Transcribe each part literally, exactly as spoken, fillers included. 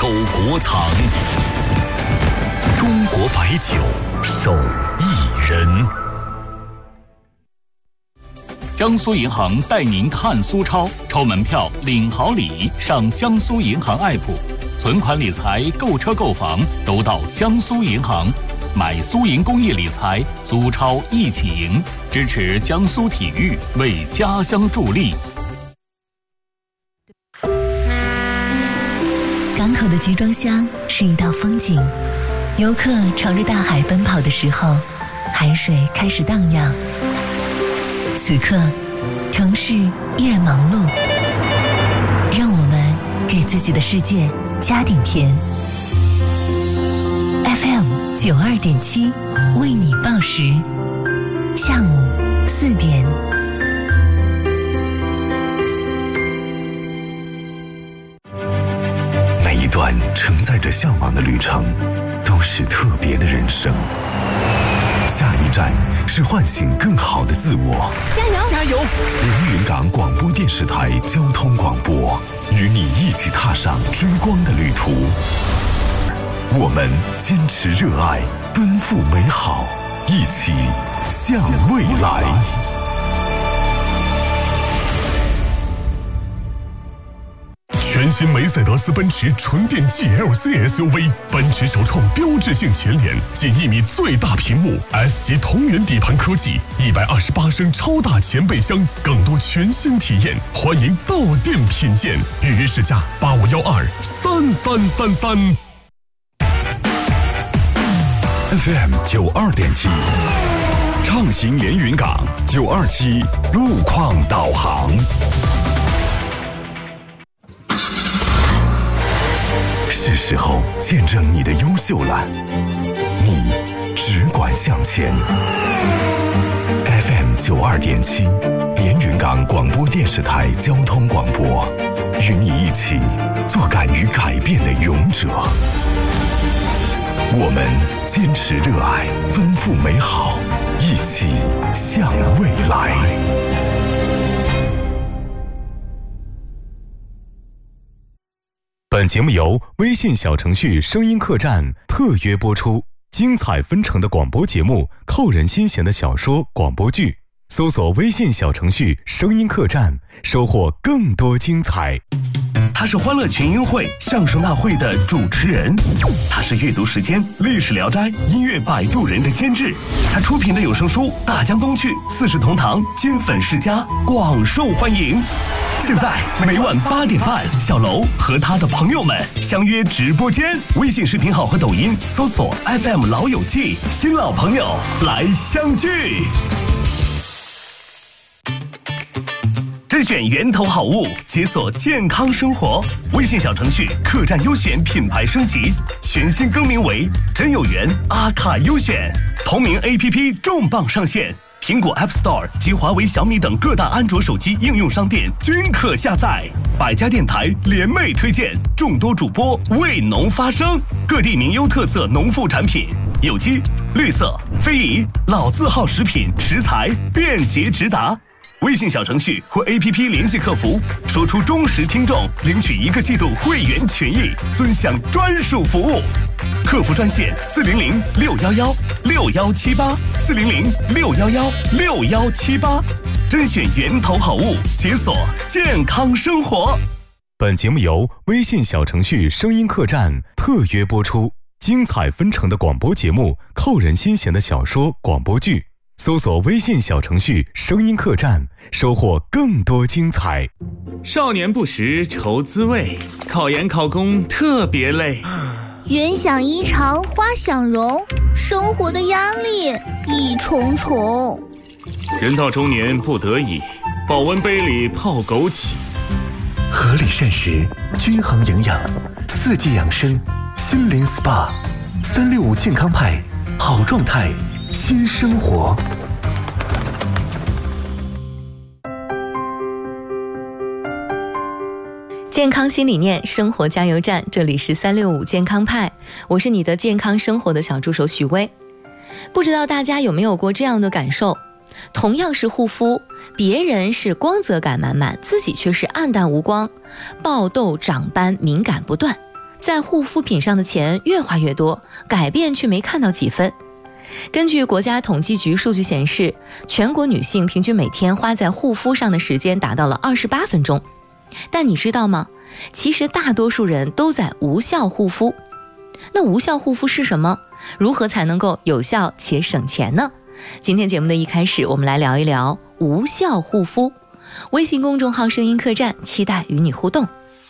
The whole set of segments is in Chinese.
沟国藏。中国白酒，守一人。江苏银行带您看苏超，抽门票领好礼，上江苏银行 A P P， 存款理财、购车购房都到江苏银行。买苏银公益理财，苏超一起赢，支持江苏体育，为家乡助力。 港口的集装箱是一道风景，游客朝着大海奔跑的时候，海水开始荡漾。此刻，城市依然忙碌，让我们给自己的世界加点甜。F M 九二点七，为你报时，下午四点。 每一段承载着向往的旅程，都是特别的人生。下一站是唤醒更好的自我。 加油！加油！ 连云港广播电视台交通广播，与你一起踏上追光的旅途。我们坚持热爱，奔赴美好，一起向未来。全新梅赛德斯奔驰纯电 G L C S U V， 奔驰首创标志性前脸，近一米最大屏幕 ，S 级同源底盘科技，一百二十八升超大前备箱，更多全新体验，欢迎到店品鉴，预约试驾八五幺二三三三三。F M 九二点七，畅行连云港九二七路况导航。是时候见证你的优秀了，你只管向前。F M 九二点七，连云港广播电视台交通广播，与你一起做敢于改变的勇者。我们坚持热爱，奔赴美好，一起向未来。 本节目由微信小程序声音客栈特约播出，精彩纷呈的广播节目，扣人心弦的小说广播剧，搜索微信小程序声音客栈，收获更多精彩。 他是欢乐群英会相声大会的主持人，他是阅读时间历史聊斋音乐摆渡人的监制，他出品的有声书《大江东去》《四世同堂》《金粉世家》广受欢迎。现在每晚八点半，小楼和他的朋友们相约直播间，微信视频号和抖音搜索 F M 老友记，新老朋友来相聚。甄选源头好物，解锁健康生活。微信小程序客栈优选品牌升级，全新更名为真有缘阿卡优选。同名 A P P 重磅上线，苹果 App Store 及华为、小米等各大安卓手机应用商店均可下载。百家电台联袂推荐，众多主播为农发声，各地名优特色农副产品，有机、绿色、非遗、老字号食品食材便捷直达。微信小程序或 A P P 联系客服，说出忠实听众，领取一个季度会员权益，尊享专属服务。客服专线四零零六幺幺六幺七八四零零六幺幺六幺七八，甄选源头好物，解锁健康生活。 本节目由微信小程序声音客栈特约播出，精彩纷呈的广播节目，扣人心弦的小说广播剧。搜索微信小程序声音客栈，收获更多精彩。 少年不识愁滋味，考研考公特别累。 云想衣裳花想容，生活的压力一重重。 人到中年不得已，保温杯里泡枸杞。 合理膳食，均衡营养，四季养生，心灵 S P A， 三六五健康派，好状态新生活。 健康新理念，生活加油站，这里是三六五健康派，我是你的健康生活的小助手许巍。不知道大家有没有过这样的感受，同样是护肤，别人是光泽感满满，自己却是暗淡无光，爆痘长斑敏感不断， 在护肤品上的钱越花越多，改变却没看到几分。根据国家统计局数据显示，全国女性平均每天花在护肤上的时间达到了二十八分钟。但你知道吗？其实大多数人都在无效护肤。那无效护肤是什么？如何才能够有效且省钱呢？今天节目的一开始，我们来聊一聊无效护肤。微信公众号声音客栈，期待与你互动。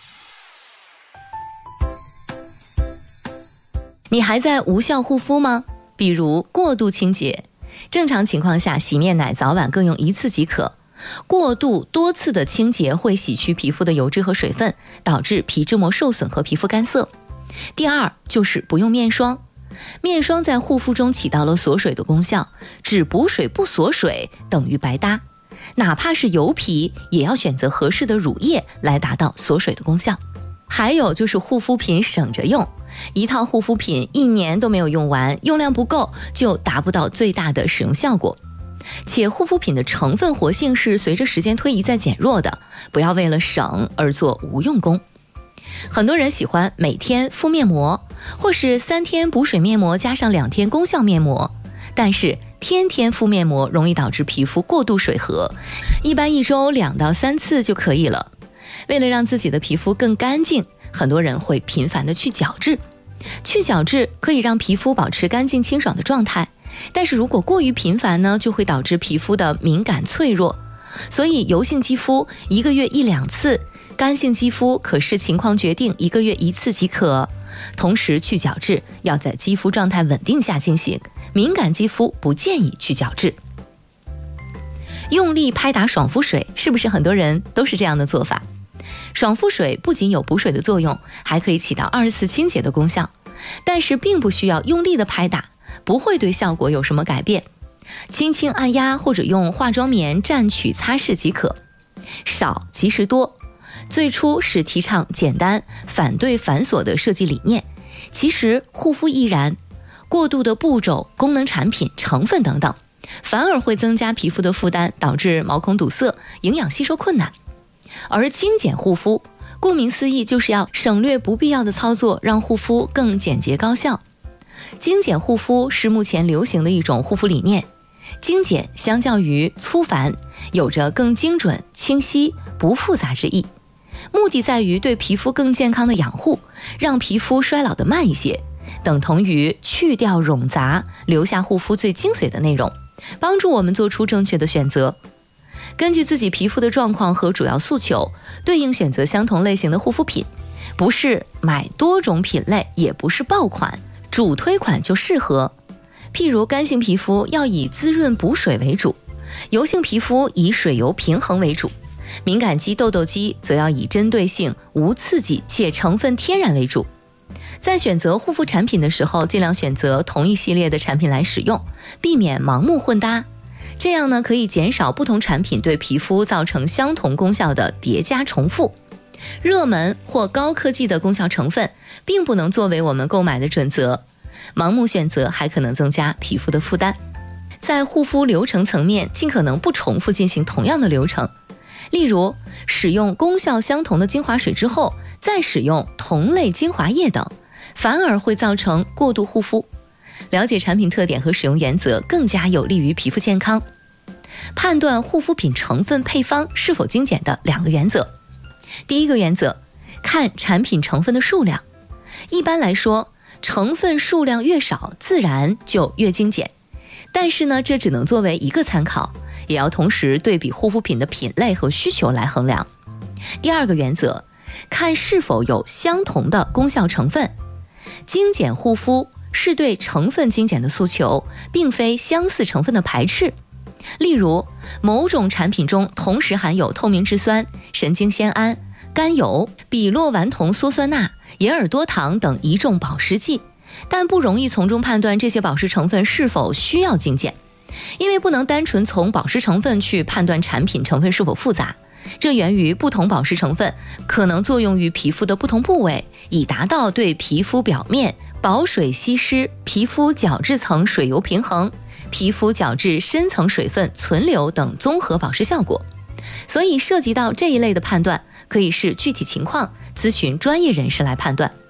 你还在无效护肤吗？比如过度清洁。正常情况下，洗面奶早晚各用一次即可。过度多次的清洁会洗去皮肤的油脂和水分，导致皮脂膜受损和皮肤干涩。第二就是不用面霜。面霜在护肤中起到了锁水的功效，只补水不锁水等于白搭。哪怕是油皮，也要选择合适的乳液来达到锁水的功效。还有就是护肤品省着用，一套护肤品一年都没有用完，用量不够就达不到最大的使用效果。且护肤品的成分活性是随着时间推移在减弱的，不要为了省而做无用功。很多人喜欢每天敷面膜，或是三天补水面膜加上两天功效面膜，但是天天敷面膜容易导致皮肤过度水合，一般一周两到三次就可以了。为了让自己的皮肤更干净，很多人会频繁的去角质。去角质可以让皮肤保持干净清爽的状态，但是如果过于频繁呢，就会导致皮肤的敏感脆弱。所以油性肌肤一个月一两次，干性肌肤可视情况决定一个月一次即可。同时去角质要在肌肤状态稳定下进行，敏感肌肤不建议去角质。用力拍打爽肤水，是不是很多人都是这样的做法？爽肤水不仅有补水的作用，还可以起到二十四清洁的功效，但是并不需要用力的拍打，不会对效果有什么改变。轻轻按压或者用化妆棉蘸取擦拭即可。少即是多。最初是提倡简单，反对繁琐的设计理念，其实护肤亦然。过度的步骤、功能产品、成分等等，反而会增加皮肤的负担，导致毛孔堵塞、营养吸收困难。而精简护肤，顾名思义就是要省略不必要的操作，让护肤更简洁高效。精简护肤是目前流行的一种护肤理念。精简相较于粗繁，有着更精准、清晰、不复杂之意，目的在于对皮肤更健康的养护，让皮肤衰老的慢一些，等同于去掉冗杂，留下护肤最精髓的内容，帮助我们做出正确的选择。根据自己皮肤的状况和主要诉求，对应选择相同类型的护肤品，不是买多种品类，也不是爆款，主推款就适合。譬如干性皮肤要以滋润补水为主，油性皮肤以水油平衡为主，敏感肌、痘痘肌则要以针对性、无刺激且成分天然为主。在选择护肤产品的时候，尽量选择同一系列的产品来使用，避免盲目混搭。这样呢，可以减少不同产品对皮肤造成相同功效的叠加重复。热门或高科技的功效成分并不能作为我们购买的准则，盲目选择还可能增加皮肤的负担。在护肤流程层面，尽可能不重复进行同样的流程。例如，使用功效相同的精华水之后，再使用同类精华液等，反而会造成过度护肤。了解产品特点和使用原则，更加有利于皮肤健康。判断护肤品成分配方是否精简的两个原则。第一个原则，看产品成分的数量。一般来说，成分数量越少，自然就越精简。但是呢，这只能作为一个参考，也要同时对比护肤品的品类和需求来衡量。第二个原则，看是否有相同的功效成分。精简护肤是对成分精简的诉求，并非相似成分的排斥。例如，某种产品中同时含有透明质酸、神经酰胺、甘油、比洛烷酮羧酸钠、盐尔多糖等一众保湿剂，但不容易从中判断这些保湿成分是否需要精简，因为不能单纯从保湿成分去判断产品成分是否复杂。这源于不同保湿成分可能作用于皮肤的不同部位，以达到对皮肤表面保水吸湿、皮肤角质层水油平衡、皮肤角质深层水分存留等综合保湿效果。所以涉及到这一类的判断，可以视具体情况咨询专业人士来判断。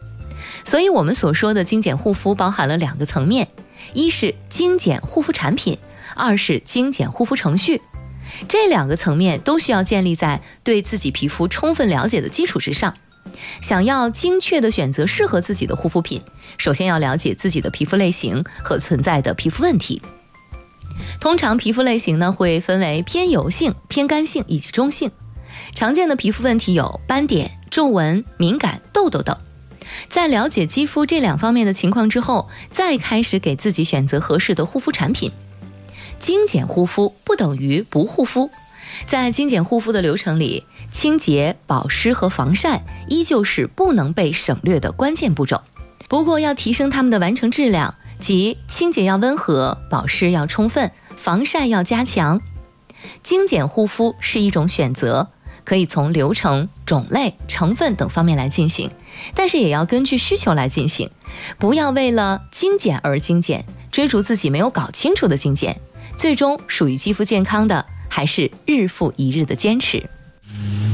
所以我们所说的精简护肤包含了两个层面，一是精简护肤产品，二是精简护肤程序。这两个层面都需要建立在对自己皮肤充分了解的基础之上。想要精确地选择适合自己的护肤品，首先要了解自己的皮肤类型和存在的皮肤问题。通常皮肤类型呢会分为偏油性、偏干性以及中性。常见的皮肤问题有斑点、皱纹、敏感、痘痘等。在了解肌肤这两方面的情况之后，再开始给自己选择合适的护肤产品。精简护肤不等于不护肤，在精简护肤的流程里，清洁、保湿和防晒依旧是不能被省略的关键步骤。不过要提升它们的完成质量，即清洁要温和，保湿要充分，防晒要加强。精简护肤是一种选择，可以从流程、种类、成分等方面来进行，但是也要根据需求来进行，不要为了精简而精简，追逐自己没有搞清楚的精简，最终属于肌肤健康的还是日复一日的坚持。